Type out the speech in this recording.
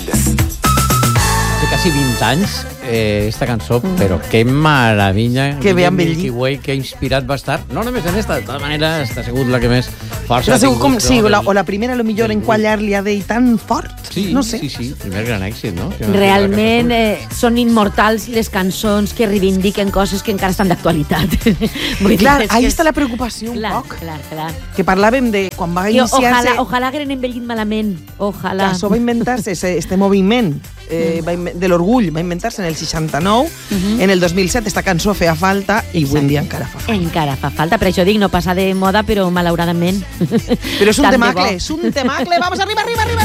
Benavides. Té quasi 20 anys, esta cançó, però que meravella. Que bé envellit. Milky Way, que inspirat va estar. No només en esta, de tota manera, està sigut la que més força Però ha sigut com, tingut, sí, no? o la primera, a lo millor, en quallar li ha dit tan fort. Sí, no sé. sí, primer gran èxit, no? Realment són immortals les cançons que reivindiquen coses que encara estan d'actualitat. Clar, ahí està la preocupació un poc. Clar. Que parlàvem de quan va iniciar-se... Ojalà hagueren envellit malament. Ojalà. Això va inventar-se, este moviment de l'orgull, va inventar-se en el 69, en el 2007 esta cançó feia falta i avui en dia encara fa falta. Encara fa falta, per això dic, no passa de moda, però malauradament. Però és un temacle, vamos, arriba!